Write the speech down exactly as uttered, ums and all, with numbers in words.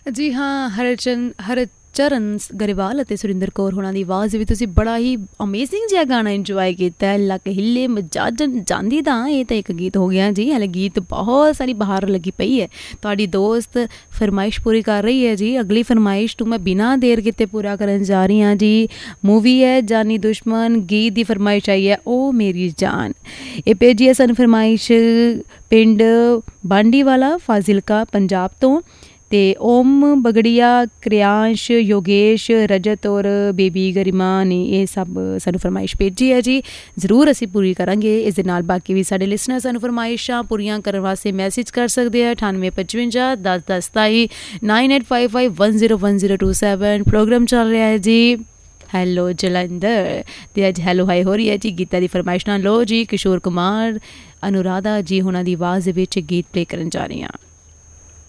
ਜੀ ਹਾਂ, ਹਰਚੰਦ ਹਰਚਰਨ ਗਰੇਵਾਲ ਅਤੇ ਸੁਰਿੰਦਰ ਕੌਰ ਹੋਣਾ ਦੀ ਆਵਾਜ਼ ਵੀ ਤੁਸੀਂ ਬੜਾ ਹੀ ਅਮੇਜ਼ਿੰਗ ਜਿਹਾ ਗਾਣਾ ਇੰਜੋਏ ਕੀਤਾ। ਲੱਕ ਹਿੱਲੇ ਮਜਾਜਨ ਜਾਂਦੀ ਤਾਂ ਇਹ ਤਾਂ ਇੱਕ ਗੀਤ ਹੋ ਗਿਆ ਜੀ। ਹਾਲੇ ਗੀਤ ਬਹੁਤ ਸਾਰੀ ਬਹਾਰ ਲੱਗੀ ਪਈ ਹੈ। ਤੁਹਾਡੀ ਦੋਸਤ ਫਰਮਾਇਸ਼ ਪੂਰੀ ਕਰ ਰਹੀ ਹੈ ਜੀ। ਅਗਲੀ ਫਰਮਾਇਸ਼ ਤੋਂ ਮੈਂ ਬਿਨਾਂ ਦੇਰ ਕੀਤੇ ਪੂਰਾ ਕਰਨ ਜਾ ਰਹੀ ਹਾਂ ਜੀ। ਮੂਵੀ ਹੈ ਜਾਨੀ ਦੁਸ਼ਮਣ, ਗੀਤ ਦੀ ਫਰਮਾਇਸ਼ ਆਈ ਹੈ ਉਹ ਮੇਰੀ ਜਾਨ। ਇਹ ਭੇਜੀ ਹੈ ਸਾਨੂੰ ਫਰਮਾਇਸ਼ ਪਿੰਡ ਬਾਂਡੀਵਾਲਾ ਫਾਜ਼ਿਲਕਾ ਪੰਜਾਬ ਤੋਂ। ਅਤੇ ਓਮ ਬਗੜੀਆ, ਕ੍ਰਿਆਂਸ਼, ਯੋਗੇਸ਼, ਰਜਤ ਔਰ ਬੇਬੀ ਗਰਿਮਾ ਨੇ ਇਹ ਸਭ ਸਾਨੂੰ ਫਰਮਾਇਸ਼ ਭੇਜੀ ਹੈ ਜੀ। ਜ਼ਰੂਰ ਅਸੀਂ ਪੂਰੀ ਕਰਾਂਗੇ। ਇਸ ਦੇ ਨਾਲ ਬਾਕੀ ਵੀ ਸਾਡੇ ਲਿਸਨਰ ਸਾਨੂੰ ਫਰਮਾਇਸ਼ਾਂ ਪੂਰੀਆਂ ਕਰਨ ਵਾਸਤੇ ਮੈਸੇਜ ਕਰ ਸਕਦੇ ਆ ਅਠਾਨਵੇਂ ਪਚਵੰਜਾ ਦਸ ਦਸ ਸਤਾਈ nine eight five five one zero one zero two seven. Programme ਚੱਲ ਰਿਹਾ ਹੈ ਜੀ ਹੈਲੋ ਜਲੰਧਰ, ਅਤੇ ਅੱਜ ਹੈਲੋ ਹਾਈ ਹੋ ਰਹੀ ਹੈ ਜੀ ਗੀਤਾ ਦੀ ਫਰਮਾਇਸ਼ ਨਾਲ। ਲੋ ਜੀ ਕਿਸ਼ੋਰ ਕੁਮਾਰ, ਅਨੁਰਾਧਾ ਜੀ ਉਹਨਾਂ ਦੀ ਆਵਾਜ਼ ਦੇ ਵਿੱਚ ਗੀਤ ਪਲੇ ਕਰਨ ਜਾ ਰਹੀ ਹਾਂ।